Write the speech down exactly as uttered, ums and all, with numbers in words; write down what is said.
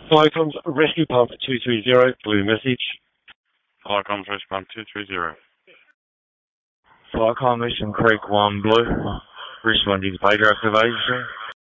Fire comms rescue pump two three zero, blue message. Fire comms rescue pump two three zero. Fire comm Mission Creek one blue. Responding to page activation.